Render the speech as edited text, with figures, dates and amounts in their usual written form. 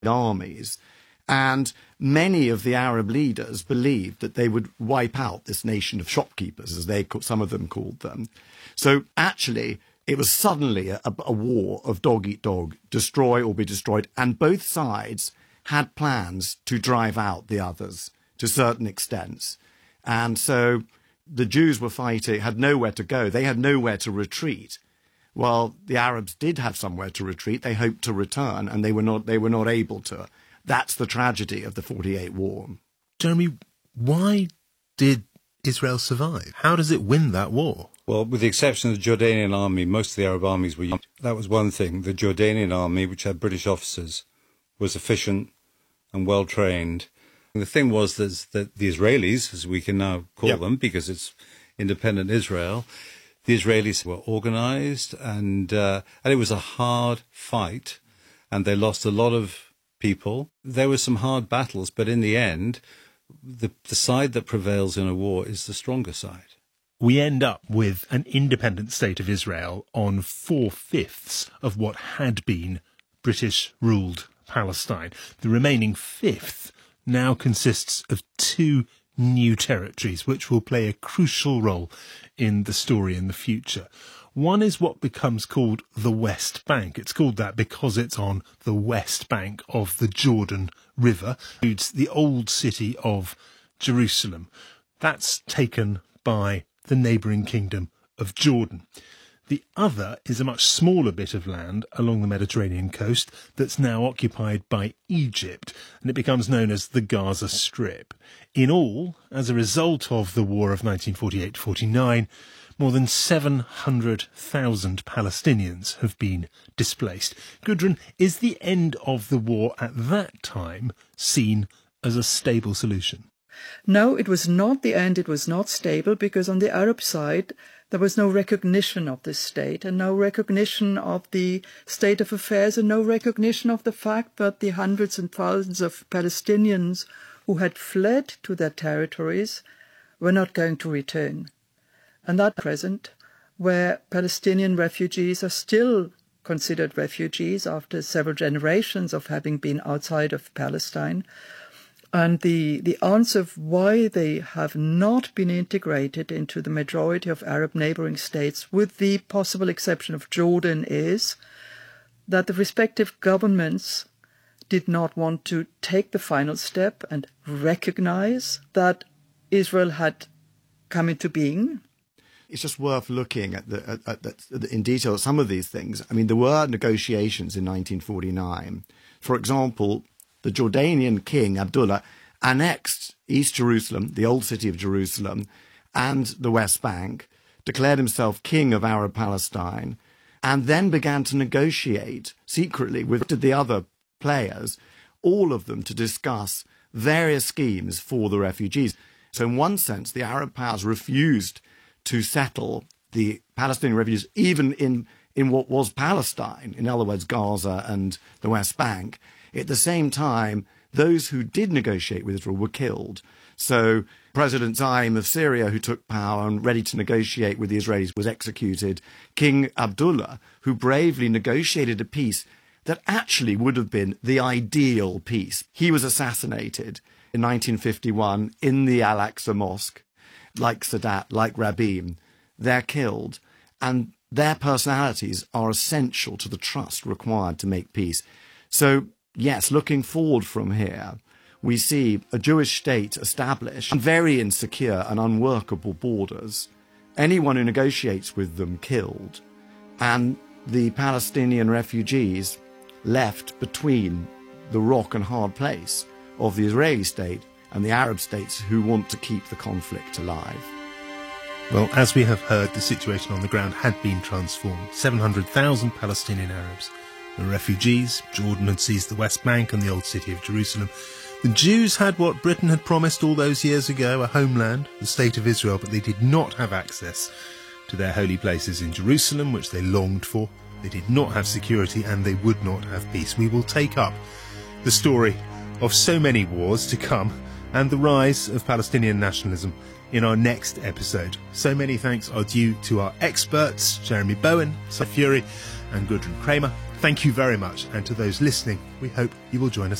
armies. And many of the Arab leaders believed that they would wipe out this nation of shopkeepers, as some of them called them. So actually, it was suddenly a war of dog eat dog, destroy or be destroyed. And both sides had plans to drive out the others to certain extents. And so the Jews were fighting, had nowhere to go. They had nowhere to retreat. While the Arabs did have somewhere to retreat, they hoped to return, and they were not able to. That's the tragedy of the 48 war. Jeremy, why did Israel survive? How does it win that war? Well, with the exception of the Jordanian army, most of the Arab armies were young. That was one thing. The Jordanian army, which had British officers, was efficient and well-trained. And the thing was that the Israelis, as we can now call them, because it's independent Israel, the Israelis were organised, and it was a hard fight, and they lost a lot of people. There were some hard battles, but in the end, the side that prevails in a war is the stronger side. We end up with an independent state of Israel on 4/5 of what had been British-ruled Palestine. The remaining fifth now consists of two new territories, which will play a crucial role in the story in the future. One is what becomes called the West Bank. It's called that because it's on the west bank of the Jordan River. It's the old city of Jerusalem. That's taken by the neighbouring kingdom of Jordan. The other is a much smaller bit of land along the Mediterranean coast that's now occupied by Egypt, and it becomes known as the Gaza Strip. In all, as a result of the war of 1948-49, more than 700,000 Palestinians have been displaced. Gudrun, is the end of the war at that time seen as a stable solution? No, it was not the end. It was not stable because on the Arab side, there was no recognition of this state and no recognition of the state of affairs and no recognition of the fact that the hundreds and thousands of Palestinians who had fled to their territories were not going to return. And that present, where Palestinian refugees are still considered refugees after several generations of having been outside of Palestine. And the answer of why they have not been integrated into the majority of Arab neighboring states, with the possible exception of Jordan, is that the respective governments did not want to take the final step and recognize that Israel had come into being. It's just worth looking at in detail at some of these things. I mean, there were negotiations in 1949. For example, the Jordanian king, Abdullah, annexed East Jerusalem, the old city of Jerusalem, and the West Bank, declared himself king of Arab Palestine, and then began to negotiate secretly with the other players, all of them to discuss various schemes for the refugees. So in one sense, the Arab powers refused to settle the Palestinian refugees, even in what was Palestine, in other words, Gaza and the West Bank. At the same time, those who did negotiate with Israel were killed. So President Zaim of Syria, who took power and ready to negotiate with the Israelis, was executed. King Abdullah, who bravely negotiated a peace that actually would have been the ideal peace, he was assassinated in 1951 in the Al-Aqsa Mosque. Like Sadat, like Rabin, they're killed, and their personalities are essential to the trust required to make peace. So, yes, looking forward from here, we see a Jewish state established and very insecure and unworkable borders. Anyone who negotiates with them killed, and the Palestinian refugees left between the rock and hard place of the Israeli state and the Arab states who want to keep the conflict alive. Well, as we have heard, the situation on the ground had been transformed. 700,000 Palestinian Arabs were refugees. Jordan had seized the West Bank and the old city of Jerusalem. The Jews had what Britain had promised all those years ago, a homeland, the State of Israel, but they did not have access to their holy places in Jerusalem, which they longed for. They did not have security and they would not have peace. We will take up the story of so many wars to come and the rise of Palestinian nationalism in our next episode. So many thanks are due to our experts, Jeremy Bowen, Sir Fury and Gudrun Kramer. Thank you very much, and to those listening, we hope you will join us